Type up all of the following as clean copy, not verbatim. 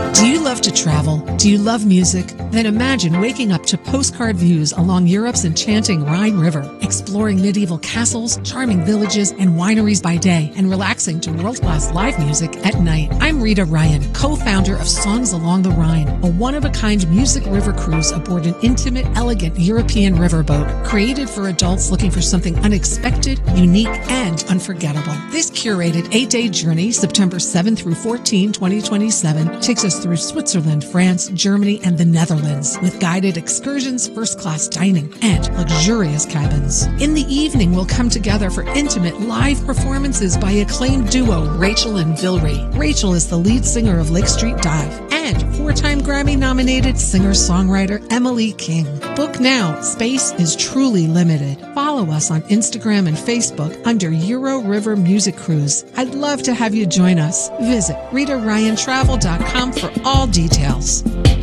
Do you love to travel? Do you love music? Then imagine waking up to postcard views along Europe's enchanting Rhine River, exploring medieval castles, charming villages, and wineries by day, and relaxing to world-class live music at night. I'm Rita Ryan, co-founder of Songs Along the Rhine, a one-of-a-kind music river cruise aboard an intimate, elegant European riverboat created for adults looking for something unexpected, unique, and unforgettable. This curated 8-day journey, September 7 through 14, 2027, takes us through Switzerland, France, Germany, and the Netherlands with guided excursions, first-class dining, and luxurious cabins. In the evening, we'll come together for intimate live performances by acclaimed duo Rachel and Vilry. Rachel is the lead singer of Lake Street Dive and 4-time Grammy-nominated singer-songwriter Emily King. Book now. Space is truly limited. Follow us on Instagram and Facebook under Euro River Music Cruise. I'd love to have you join us. Visit RitaRyanTravel.com for all details.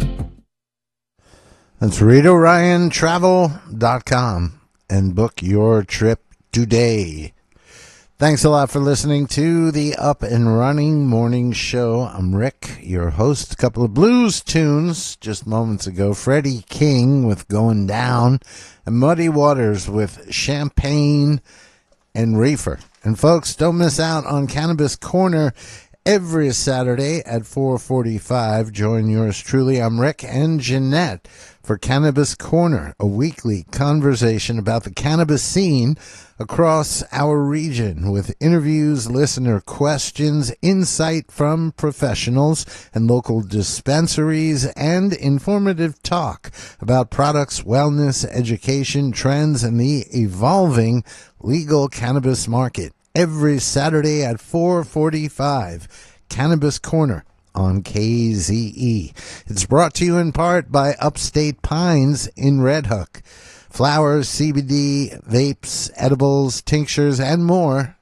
That's RitaRyanTravel.com and book your trip today. Thanks a lot for listening to the Up and Running Morning Show. I'm Rick, your host. A couple of blues tunes just moments ago. Freddie King with Going Down and Muddy Waters with Champagne and Reefer. And folks, don't miss out on Cannabis Corner every Saturday at 4:45. Join yours truly. I'm Rick and Jeanette for Cannabis Corner, a weekly conversation about the cannabis scene across our region with interviews, listener questions, insight from professionals and local dispensaries, and informative talk about products, wellness, education, trends, and the evolving legal cannabis market. Every Saturday at 4:45, Cannabis Corner on KZE. It's brought to you in part by Upstate Pines in Red Hook. Flowers, CBD, vapes, edibles, tinctures, and more.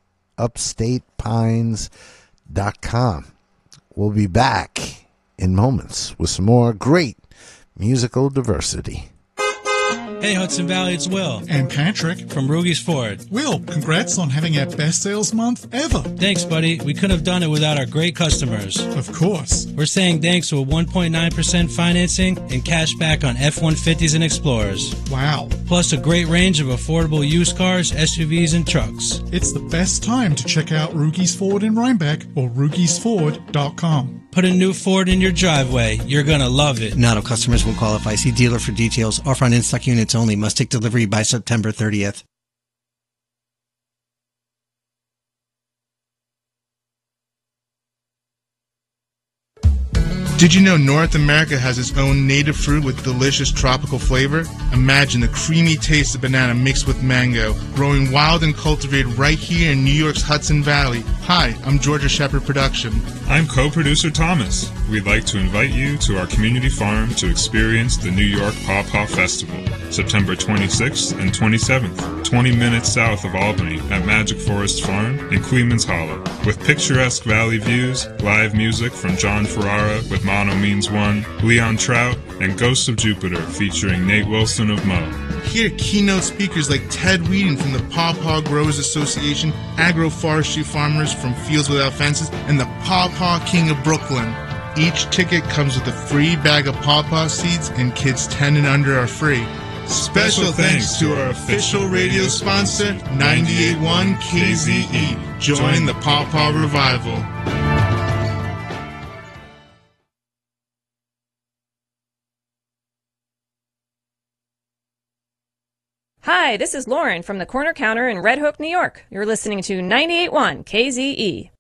UpstatePines.com. We'll be back in moments with some more great musical diversity. Hey Hudson Valley, it's Will. And Patrick. From Rugy's Ford. Will, congrats on having our best sales month ever. Thanks, buddy. We couldn't have done it without our great customers. Of course. We're saying thanks to a 1.9% financing and cash back on F-150s and Explorers. Wow. Plus a great range of affordable used cars, SUVs, and trucks. It's the best time to check out Rugy's Ford in Rhinebeck or Rugy'sFord.com. Put a new Ford in your driveway. You're going to love it. Not all customers will qualify. See dealer for details. Offer on in-stock units only. Must take delivery by September 30th. Did you know North America has its own native fruit with delicious tropical flavor? Imagine the creamy taste of banana mixed with mango, growing wild and cultivated right here in New York's Hudson Valley. Hi, I'm Georgia Shepherd Production. I'm co-producer Thomas. We'd like to invite you to our community farm to experience the New York Paw Paw Festival, September 26th and 27th, 20 minutes south of Albany at Magic Forest Farm in Queeman's Hollow. With picturesque valley views, live music from John Ferrara with Mono Means One, Leon Trout, and Ghosts of Jupiter featuring Nate Wilson of Mo. Hear keynote speakers like Ted Whedon from the Paw Paw Growers Association, agroforestry farmers from Fields Without Fences, and the Paw Paw King of Brooklyn. Each ticket comes with a free bag of Paw Paw seeds, and kids 10 and under are free. Special thanks to our official radio sponsor, 98.1 KZE. Join the Paw Paw Revival. Hi, this is Lauren from the Corner Counter in Red Hook, New York. You're listening to 98.1 KZE.